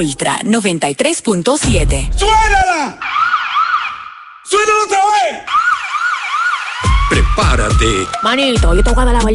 Ultra 93.7. ¡Suénala! ¡Suénala otra vez! Prepárate. Manito, yo tengo que dar la